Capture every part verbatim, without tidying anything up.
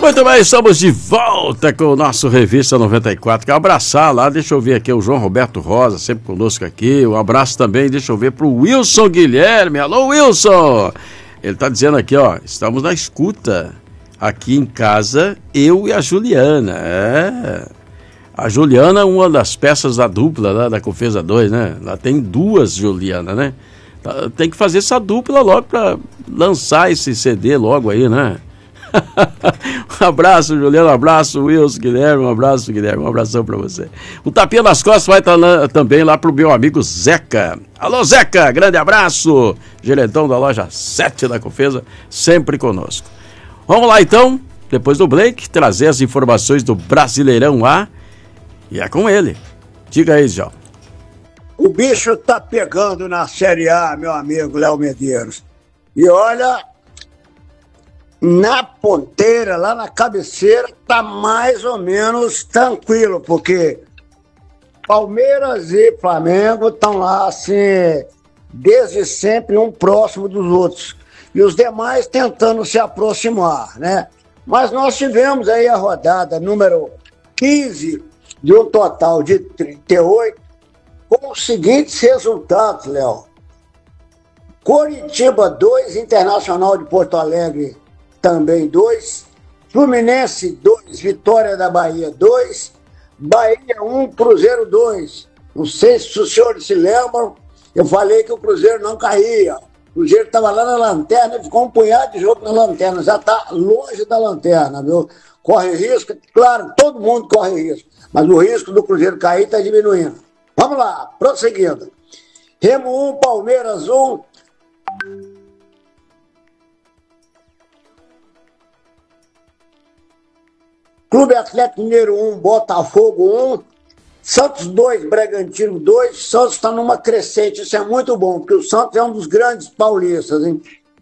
Muito bem, estamos de volta com o nosso Revista noventa e quatro. Quero abraçar lá, deixa eu ver aqui o João Roberto Rosa, sempre conosco aqui. Um abraço também, deixa eu ver pro Wilson Guilherme. Alô, Wilson! Ele tá dizendo aqui, ó, estamos na escuta aqui em casa, eu e a Juliana. É. A Juliana é uma das peças da dupla lá da Confesa dois, né? Lá tem duas Juliana, né? Tem que fazer essa dupla logo pra lançar esse C D logo aí, né? Um abraço, Juliana, um abraço, Wilson, Guilherme, um abraço, Guilherme, um abração pra você. O tapinha nas costas vai estar tá também lá pro meu amigo Zeca. Alô, Zeca, grande abraço, gerentão da loja sete da Confesa, sempre conosco. Vamos lá então, depois do break, trazer as informações do Brasileirão A, e é com ele. Diga aí, João. O bicho tá pegando na Série A, meu amigo Léo Medeiros. E olha, na ponteira, lá na cabeceira, tá mais ou menos tranquilo, porque Palmeiras e Flamengo estão lá, assim, desde sempre, um próximo dos outros. E os demais tentando se aproximar, né? Mas nós tivemos aí a rodada número quinze, de um total de trinta e oito, com os seguintes resultados, Léo. Coritiba dois, Internacional de Porto Alegre também dois, Fluminense dois, Vitória da Bahia dois, Bahia um, Cruzeiro dois. Não sei se os senhores se lembram, eu falei que o Cruzeiro não caía. O Cruzeiro estava lá na lanterna, ficou um punhado de jogo na lanterna, já está longe da lanterna, viu? Corre risco, claro, todo mundo corre risco, mas o risco do Cruzeiro cair está diminuindo. Vamos lá, prosseguindo. Remo um, Palmeiras um. Clube Atlético Mineiro um, Botafogo um. Santos dois, Bragantino dois. Santos está numa crescente, isso é muito bom, porque o Santos é um dos grandes paulistas, hein?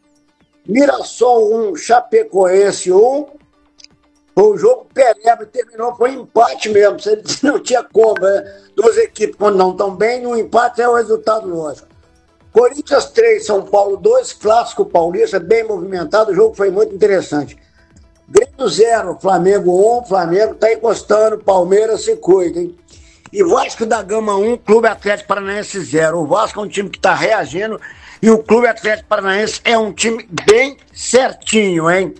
Mirassol um, Chapecoense um. O jogo pereba, terminou, foi empate mesmo, você não tinha como, né? Duas equipes quando não estão bem, um empate é o resultado lógico. Corinthians três, São Paulo dois, clássico paulista, bem movimentado, o jogo foi muito interessante. Grêmio zero, Flamengo um, Flamengo está encostando, Palmeiras se cuida, hein? E Vasco da Gama um, Clube Atlético Paranaense zero. O Vasco é um time que está reagindo e o Clube Atlético Paranaense é um time bem certinho, hein?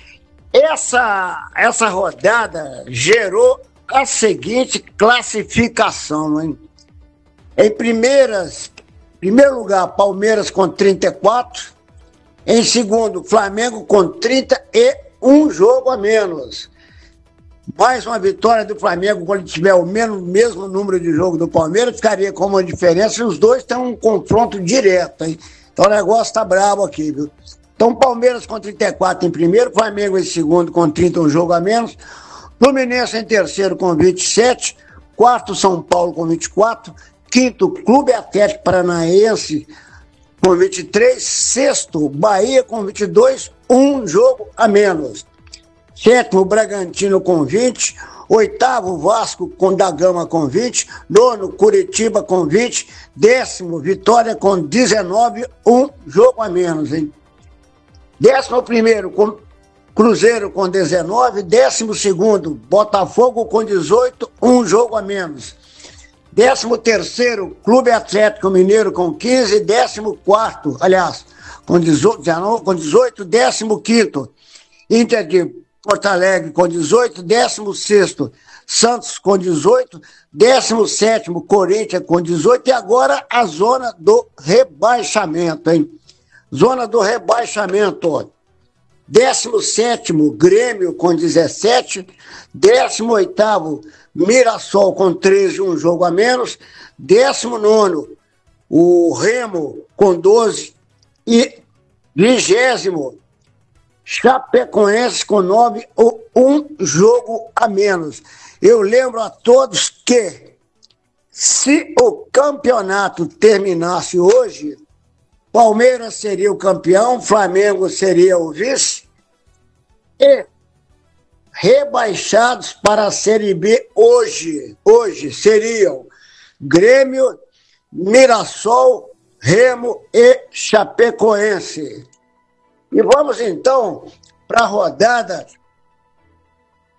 Essa, essa rodada gerou a seguinte classificação, hein? Em primeiras, primeiro lugar, Palmeiras com trinta e quatro. Em segundo, Flamengo com trinta e um jogo a menos. Mais uma vitória do Flamengo, quando tiver o mesmo, mesmo número de jogo do Palmeiras, ficaria com uma diferença e os dois têm um confronto direto, hein? Então o negócio tá brabo aqui, viu? Então, Palmeiras com trinta e quatro em primeiro, Flamengo em segundo com trinta, um jogo a menos, Fluminense em terceiro com vinte e sete, quarto São Paulo com vinte e quatro, quinto Clube Atlético Paranaense com vinte e três, sexto Bahia com vinte e dois, um jogo a menos, sétimo Bragantino com vinte, oitavo Vasco com da Gama com vinte, nono Curitiba com vinte, décimo Vitória com dezenove, um jogo a menos, hein? Décimo primeiro, com Cruzeiro com dezenove. Décimo segundo, Botafogo com dezoito, um jogo a menos. Décimo terceiro, Clube Atlético Mineiro com quinze. Décimo quarto, aliás, com dezoito, com dezoito. Décimo quinto, Inter de Porto Alegre com dezoito. Décimo sexto, Santos com dezoito. Décimo sétimo, Corinthians com dezoito. E agora a zona do rebaixamento, hein? Zona do rebaixamento. décimo sétimo, Grêmio com dezessete. décimo oitavo, Mirassol com treze, um jogo a menos. décimo nono, o Remo com doze. E vigésimo, Chapecoense com nove, um jogo a menos. Eu lembro a todos que se o campeonato terminasse hoje, Palmeiras seria o campeão, Flamengo seria o vice e rebaixados para a Série B hoje, hoje seriam Grêmio, Mirassol, Remo e Chapecoense. E vamos então para a rodada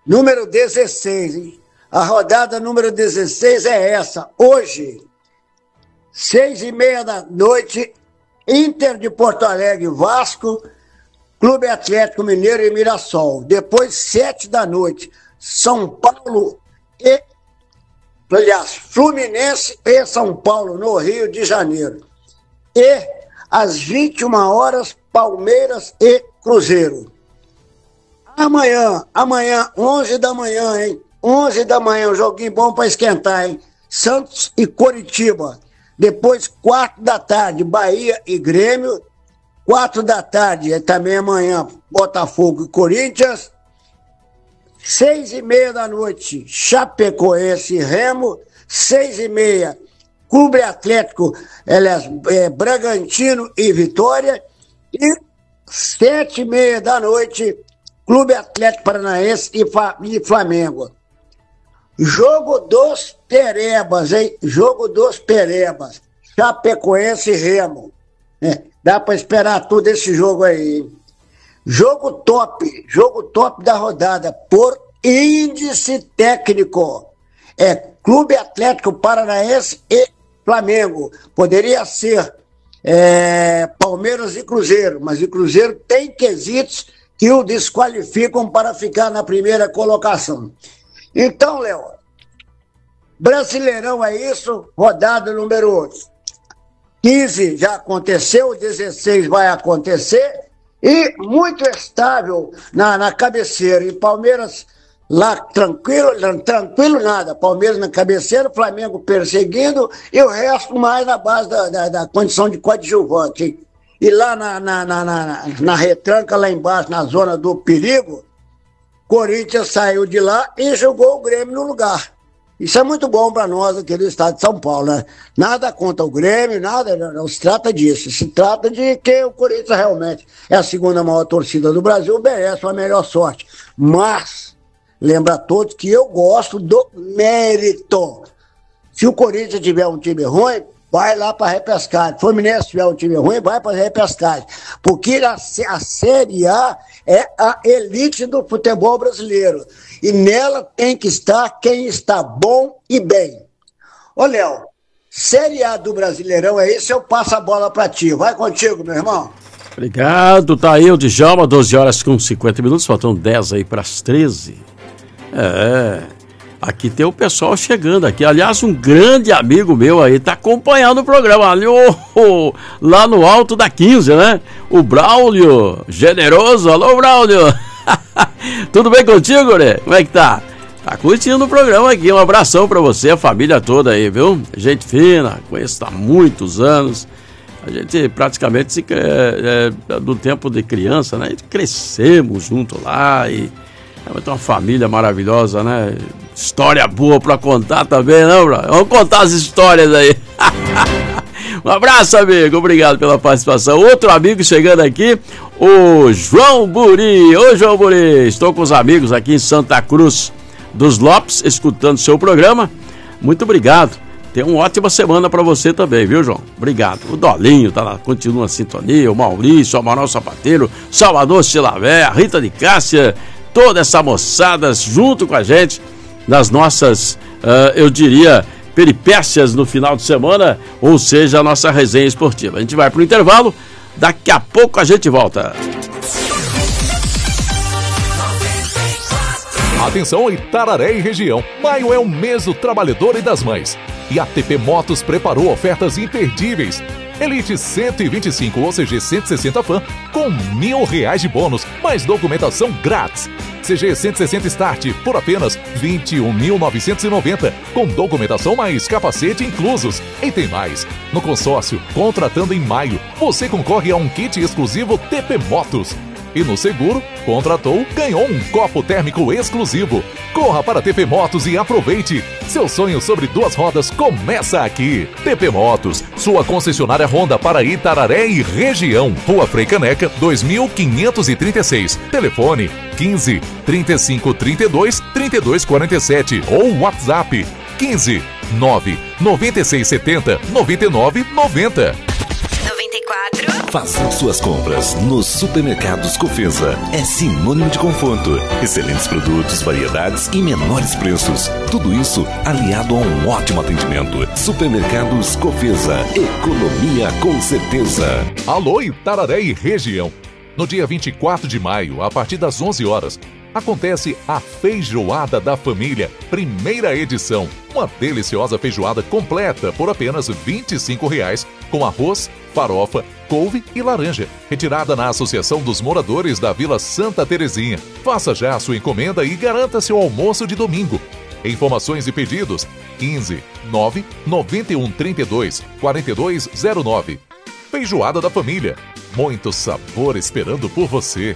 número dezesseis. Hein? A rodada número dezesseis é essa. Hoje, seis e meia da noite, Inter de Porto Alegre, Vasco, Clube Atlético Mineiro e Mirassol. Depois, sete da noite, São Paulo e, aliás, Fluminense e São Paulo, no Rio de Janeiro. E, às vinte e uma horas, Palmeiras e Cruzeiro. Amanhã, amanhã, onze da manhã, hein? onze da manhã, um joguinho bom para esquentar, hein? Santos e Coritiba. Depois, quatro da tarde, Bahia e Grêmio. quatro da tarde, é também amanhã, Botafogo e Corinthians. seis e meia da noite, Chapecoense e Remo. seis e meia, Clube Atlético, aliás, é, Bragantino e Vitória. E sete e meia da noite, Clube Atlético Paranaense e Flamengo. Jogo dos Perebas, hein? Jogo dos Perebas. Chapecoense e Remo. É, dá para esperar tudo esse jogo aí, hein? Jogo top, jogo top da rodada, por índice técnico. É Clube Atlético Paranaense e Flamengo. Poderia ser é, Palmeiras e Cruzeiro, mas o Cruzeiro tem quesitos que o desqualificam para ficar na primeira colocação. Então, Léo, Brasileirão é isso, rodada número quinze já aconteceu, dezesseis vai acontecer, e muito estável na, na cabeceira. E Palmeiras lá tranquilo, tranquilo nada, Palmeiras na cabeceira, Flamengo perseguindo, e o resto mais na base da, da, da condição de coadjuvante, hein? E lá na, na, na, na, na retranca, lá embaixo, na zona do perigo, Corinthians saiu de lá e jogou o Grêmio no lugar. Isso é muito bom para nós aqui do estado de São Paulo, né? Nada contra o Grêmio, nada, não, não se trata disso. Se trata de que o Corinthians realmente é a segunda maior torcida do Brasil, merece uma melhor sorte. Mas, lembra a todos que eu gosto do mérito. Se o Corinthians tiver um time ruim, vai lá para a repescagem. Se o Fluminense tiver um time ruim, vai para a repescagem. Porque a, a Série A é a elite do futebol brasileiro. E nela tem que estar quem está bom e bem. Ô, Léo, Série A do Brasileirão é isso, eu passo a bola para ti. Vai contigo, meu irmão. Obrigado, tá aí o Djalma, doze horas com cinquenta minutos, faltam dez aí para as treze. É... Aqui tem o pessoal chegando aqui. Aliás, um grande amigo meu aí tá acompanhando o programa ali, oh, oh, lá no alto da quinze, né? O Braulio, generoso. Alô, Braulio. Tudo bem contigo, né? Como é que tá? Tá curtindo o programa aqui. Um abração pra você, a família toda aí, viu? Gente fina, conheço há muitos anos. A gente praticamente se, é, é, do tempo de criança, né? Crescemos junto lá e é uma família maravilhosa, né? História boa pra contar também, não, bro? Vamos contar as histórias aí. Um abraço, amigo. Obrigado pela participação. Outro amigo chegando aqui, o João Buri. Ô, João Buri, estou com os amigos aqui em Santa Cruz dos Lopes, escutando seu programa. Muito obrigado. Tenha uma ótima semana pra você também, viu, João? Obrigado. O Dolinho tá lá, continua na sintonia, o Maurício, o Amaral Sapateiro, Salvador Chilavé, a Rita de Cássia, toda essa moçada junto com a gente nas nossas, uh, eu diria, peripécias no final de semana, ou seja, a nossa resenha esportiva. A gente vai para o intervalo, daqui a pouco a gente volta. Atenção, Itararé e região. Maio é o mês do trabalhador e das mães. E a T P Motos preparou ofertas imperdíveis. Elite cento e vinte e cinco ou C G cento e sessenta Fan com mil reais de bônus, mais documentação grátis. C G cento e sessenta Start por apenas vinte e um mil novecentos e noventa, com documentação mais capacete inclusos. E tem mais. No consórcio, contratando em maio, você concorre a um kit exclusivo T P Motos. E no seguro, contratou, ganhou um copo térmico exclusivo. Corra para T P Motos e aproveite. Seu sonho sobre duas rodas começa aqui. T P Motos, sua concessionária Honda para Itararé e região. Rua Frei Caneca, dois mil quinhentos e trinta e seis. Telefone quinze, trinta e cinco, trinta e dois, trinta e dois, quarenta e sete ou WhatsApp quinze, nove, noventa e seis, setenta, noventa e nove, noventa. noventa e quatro quatro. Fazer suas compras nos supermercados Cofesa é sinônimo de conforto, excelentes produtos, variedades e menores preços. Tudo isso aliado a um ótimo atendimento. Supermercados Cofesa, economia com certeza. Alô, Itararé e região. No dia vinte e quatro de maio, a partir das onze horas, acontece a Feijoada da Família, primeira edição. Uma deliciosa feijoada completa por apenas vinte e cinco reais, com arroz, farofa, couve e laranja. Retirada na Associação dos Moradores da Vila Santa Terezinha. Faça já a sua encomenda e garanta seu almoço de domingo. Informações e pedidos quinze nove noventa e um trinta e dois quarenta e dois zero nove. Feijoada da Família. Muito sabor esperando por você.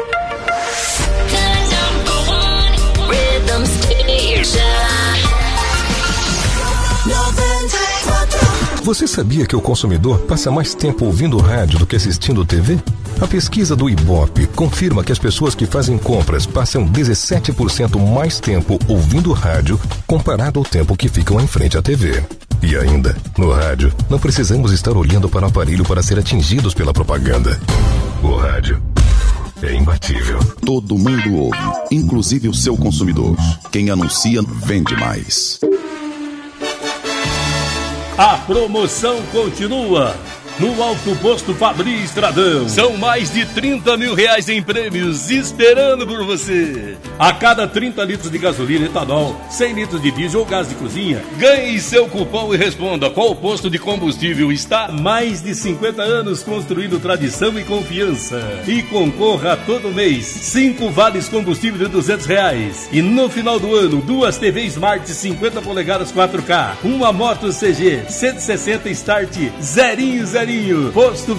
Você sabia que o consumidor passa mais tempo ouvindo rádio do que assistindo T V? A pesquisa do Ibope confirma que as pessoas que fazem compras passam dezessete por cento mais tempo ouvindo rádio comparado ao tempo que ficam em frente à T V. E ainda, no rádio, não precisamos estar olhando para o aparelho para ser atingidos pela propaganda. O rádio é imbatível. Todo mundo ouve, inclusive o seu consumidor. Quem anuncia, vende mais. A promoção continua no Alto Posto Fabri Estradão. São mais de trinta mil reais em prêmios esperando por você. A cada trinta litros de gasolina, etanol, cem litros de diesel ou gás de cozinha, ganhe seu cupom e responda qual posto de combustível está há mais de cinquenta anos construindo tradição e confiança. E concorra todo mês cinco vales combustível de duzentos reais. E no final do ano, duas T V Smart cinquenta polegadas quatro K, uma moto C G cento e sessenta Start zerinho zerinho. Posto